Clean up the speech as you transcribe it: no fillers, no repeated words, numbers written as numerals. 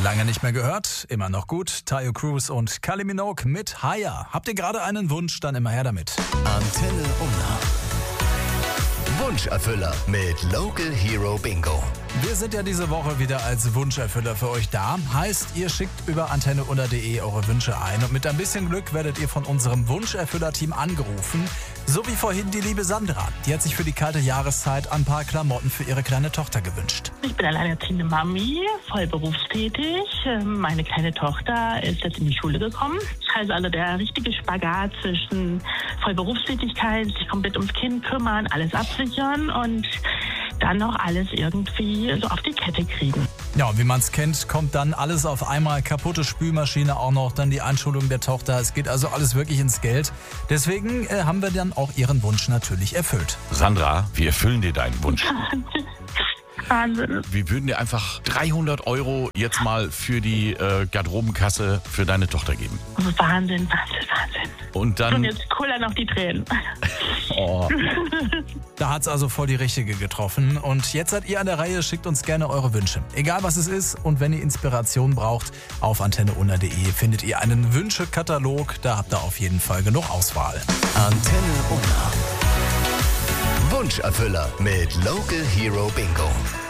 Lange nicht mehr gehört, immer noch gut. Tayo Cruz und Kylie Minogue mit Higher. Habt ihr gerade einen Wunsch, dann immer her damit. Antenne Unna. Wunscherfüller mit Local Hero Bingo. Wir sind ja diese Woche wieder als Wunscherfüller für euch da. Heißt, ihr schickt über antenneunna.de eure Wünsche ein und mit ein bisschen Glück werdet ihr von unserem Wunscherfüller-Team angerufen. So wie vorhin die liebe Sandra. Die hat sich für die kalte Jahreszeit ein paar Klamotten für ihre kleine Tochter gewünscht. Ich bin alleinerziehende Mami, voll berufstätig. Meine kleine Tochter ist jetzt in die Schule gekommen. Also der richtige Spagat zwischen Vollberufstätigkeit, sich komplett ums Kind kümmern, alles absichern und dann noch alles irgendwie so auf die Kette kriegen. Ja, wie man es kennt, kommt dann alles auf einmal. Kaputte Spülmaschine auch noch, dann die Einschulung der Tochter. Es geht also alles wirklich ins Geld. Deswegen haben wir dann auch ihren Wunsch natürlich erfüllt. Sandra, wir erfüllen dir deinen Wunsch. Wahnsinn. Wir würden dir einfach 300 € jetzt mal für die Garderobenkasse für deine Tochter geben. Wahnsinn. Und Und dann... jetzt kullern noch die Tränen. Oh. Da hat's also voll die richtige getroffen. Und jetzt seid ihr an der Reihe, schickt uns gerne eure Wünsche. Egal was es ist und wenn ihr Inspiration braucht, auf antenneunna.de findet ihr einen Wünschekatalog. Da habt ihr auf jeden Fall genug Auswahl. Antenne Unna. Wunscherfüller mit Local Hero Bingo.